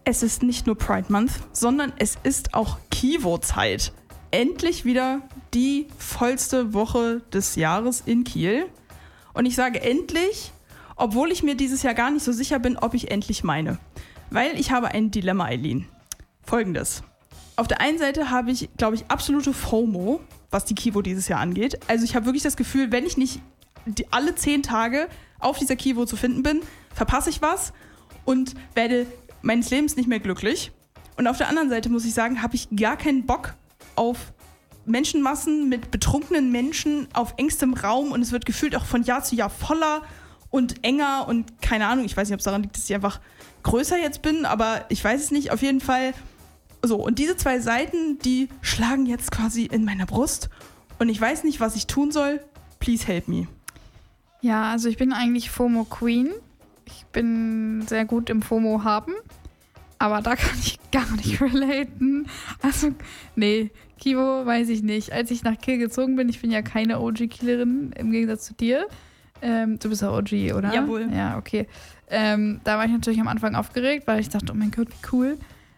Es ist nicht nur Pride Month, sondern es ist auch Kivo-Zeit. Endlich wieder die vollste Woche des Jahres in Kiel. Und ich sage endlich, obwohl ich mir dieses Jahr gar nicht so sicher bin, ob ich endlich meine. Weil ich habe ein Dilemma, Eileen. Folgendes. Auf der einen Seite habe ich, glaube ich, absolute FOMO, was die Kivo dieses Jahr angeht. Also ich habe wirklich das Gefühl, wenn ich nicht alle 10 Tage auf dieser Kivo zu finden bin, verpasse ich was und werde meines Lebens nicht mehr glücklich. Und auf der anderen Seite muss ich sagen, habe ich gar keinen Bock auf Menschenmassen mit betrunkenen Menschen auf engstem Raum und es wird gefühlt auch von Jahr zu Jahr voller und enger und keine Ahnung, ich weiß nicht, ob es daran liegt, dass ich einfach größer jetzt bin, aber ich weiß es nicht, auf jeden Fall so. Und diese 2 Seiten, die schlagen jetzt quasi in meiner Brust und ich weiß nicht, was ich tun soll. Please help me. Ja, also ich bin eigentlich FOMO-Queen. Ich bin sehr gut im FOMO haben, aber da kann ich gar nicht relaten. Also, nee, Kivo weiß ich nicht. Als ich nach Kiel gezogen bin, ich bin ja keine OG-Kielerin im Gegensatz zu dir. Du bist ja OG, oder? Jawohl. Ja, okay. Da war ich natürlich am Anfang aufgeregt, weil ich dachte, oh mein Gott, wie cool.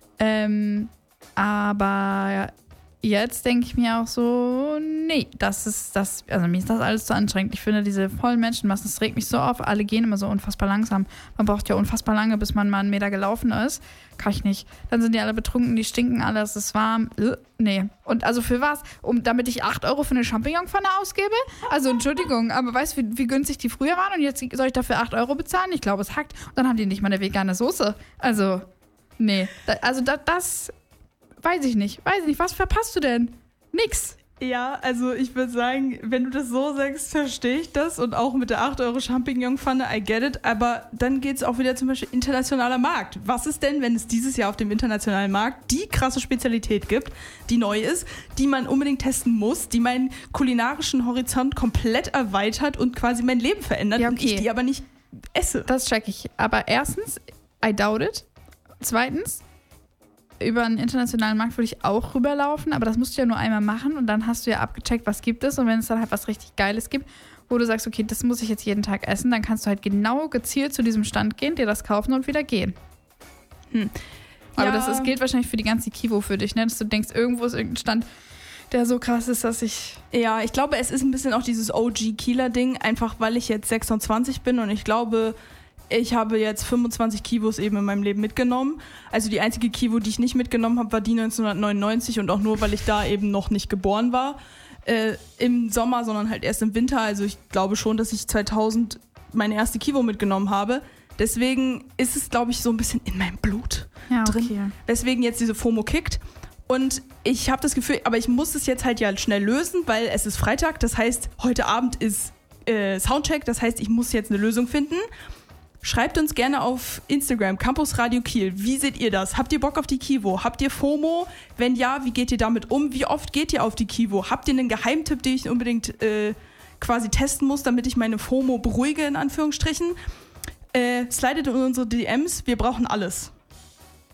Aber jetzt denke ich mir auch so, nee, also mir ist das alles zu anstrengend. Ich finde diese vollen Menschenmassen, das regt mich so auf. Alle gehen immer so unfassbar langsam. Man braucht ja unfassbar lange, bis man mal 1 Meter gelaufen ist. Kann ich nicht. Dann sind die alle betrunken, die stinken alle, es ist warm. Nee. Und also für was? Damit ich 8 Euro für eine Champignonpfanne ausgebe? Also Entschuldigung, aber weißt du, wie günstig die früher waren? Und jetzt soll ich dafür 8 Euro bezahlen? Ich glaube, es hackt. Und dann haben die nicht mal eine vegane Soße. Also, nee. Das weiß ich nicht. Was verpasst du denn? Nix. Ja, also ich würde sagen, wenn du das so sagst, verstehe ich das und auch mit der 8 Euro Champignonpfanne, I get it, aber dann geht es auch wieder zum Beispiel internationaler Markt. Was ist denn, wenn es dieses Jahr auf dem internationalen Markt die krasse Spezialität gibt, die neu ist, die man unbedingt testen muss, die meinen kulinarischen Horizont komplett erweitert und quasi mein Leben verändert, ja, okay. Und ich die aber nicht esse? Das check ich. Aber erstens, I doubt it. Zweitens, über einen internationalen Markt würde ich auch rüberlaufen, aber das musst du ja nur einmal machen und dann hast du ja abgecheckt, was gibt es und wenn es dann halt was richtig Geiles gibt, wo du sagst, okay, das muss ich jetzt jeden Tag essen, dann kannst du halt genau gezielt zu diesem Stand gehen, dir das kaufen und wieder gehen. Aber das gilt wahrscheinlich für die ganze Kivo für dich, ne? Dass du denkst, irgendwo ist irgendein Stand, der so krass ist, dass ich... Ja, ich glaube, es ist ein bisschen auch dieses OG-Kieler-Ding, einfach weil ich jetzt 26 bin und ich glaube... Ich habe jetzt 25 Kivos eben in meinem Leben mitgenommen. Also die einzige Kivo, die ich nicht mitgenommen habe, war die 1999 und auch nur, weil ich da eben noch nicht geboren war. Im Sommer, sondern halt erst im Winter. Also ich glaube schon, dass ich 2000 meine erste Kivo mitgenommen habe. Deswegen ist es, glaube ich, so ein bisschen in meinem Blut drin. Weswegen jetzt diese FOMO kickt. Und ich habe das Gefühl, aber ich muss es jetzt halt ja schnell lösen, weil es ist Freitag. Das heißt, heute Abend ist Soundcheck. Das heißt, ich muss jetzt eine Lösung finden. Schreibt uns gerne auf Instagram, Campus Radio Kiel. Wie seht ihr das? Habt ihr Bock auf die Kivo? Habt ihr FOMO? Wenn ja, wie geht ihr damit um? Wie oft geht ihr auf die Kivo? Habt ihr einen Geheimtipp, den ich unbedingt quasi testen muss, damit ich meine FOMO beruhige, in Anführungsstrichen? Slidet in unsere DMs. Wir brauchen alles.